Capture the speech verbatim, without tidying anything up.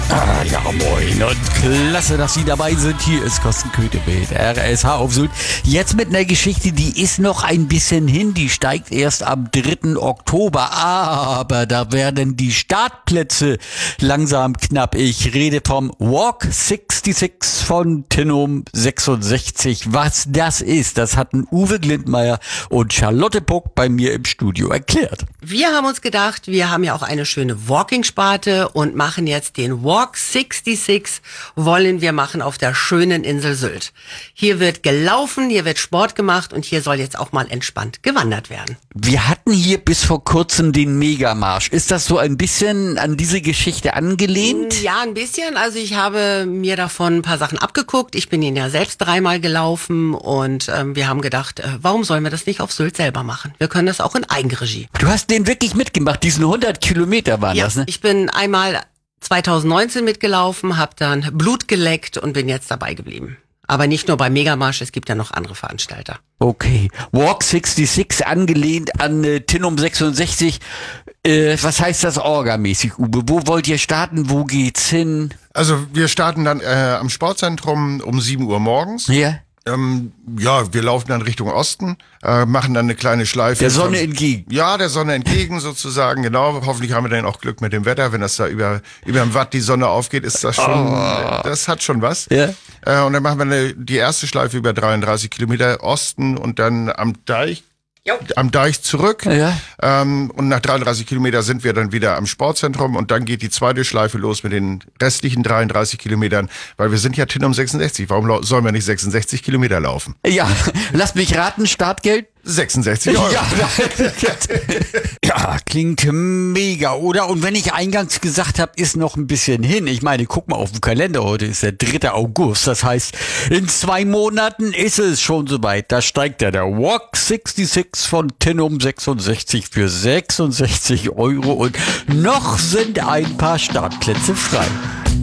Ah, ja, moin und klasse, dass Sie dabei sind. Hier ist Carsten Köthe mit R S H auf Sylt. Jetzt mit einer Geschichte, die ist noch ein bisschen hin. Die steigt erst am dritten Oktober. Aber da werden die Startplätze langsam knapp. Ich rede vom Walk sechsundsechzig von Tinnum sechsundsechzig. Was das ist, das hatten Uwe Glindmeier und Charlotte Puck bei mir im Studio erklärt. Wir haben uns gedacht, wir haben ja auch eine schöne Walking-Sparte und machen jetzt den Walk sechsundsechzig, wollen wir machen auf der schönen Insel Sylt. Hier wird gelaufen, hier wird Sport gemacht und hier soll jetzt auch mal entspannt gewandert werden. Wir hatten hier bis vor kurzem den Megamarsch. Ist das so ein bisschen an diese Geschichte angelehnt? Ja, ein bisschen. Also ich habe mir davon ein paar Sachen abgeguckt. Ich bin ihn ja selbst dreimal gelaufen und ähm, wir haben gedacht, äh, warum sollen wir das nicht auf Sylt selber machen? Wir können das auch in Eigenregie. Du hast den wirklich mitgemacht, diesen hundert Kilometer waren Ja, das, ne? ich bin einmal zwanzig neunzehn mitgelaufen, habe dann Blut geleckt und bin jetzt dabei geblieben. Aber nicht nur beim Megamarsch, es gibt ja noch andere Veranstalter. Okay, Walk sechsundsechzig angelehnt an äh, Tinnum sechsundsechzig. Äh, was heißt das orgamäßig, Uwe? Wo wollt ihr starten? Wo geht's hin? Also wir starten dann äh, am Sportzentrum um sieben Uhr morgens. Ja. Ähm, ja, wir laufen dann Richtung Osten, äh, machen dann eine kleine Schleife. Der Sonne entgegen. Ja, der Sonne entgegen sozusagen, genau. Hoffentlich haben wir dann auch Glück mit dem Wetter. Wenn das da über über dem Watt die Sonne aufgeht, ist das schon, Oh. das hat schon was. Ja. Äh, und dann machen wir eine, die erste Schleife über dreiunddreißig Kilometer Osten und dann am Deich. Jo. Am Deich zurück. Ja. Ähm, und nach dreiunddreißig Kilometer sind wir dann wieder am Sportzentrum und dann geht die zweite Schleife los mit den restlichen dreiunddreißig Kilometern, weil wir sind ja Tinnum sechsundsechzig. Warum lau- sollen wir nicht sechsundsechzig Kilometer laufen? Ja, lass mich raten, Startgeld? sechsundsechzig Euro. Ja, ja, klingt mega, oder? Und wenn ich eingangs gesagt habe, ist noch ein bisschen hin. Ich meine, guck mal auf den Kalender, heute ist der dritte August. Das heißt, in zwei Monaten ist es schon soweit. Da steigt ja der Walk sechsundsechzig von Tinnum sechsundsechzig für sechsundsechzig Euro und noch sind ein paar Startplätze frei.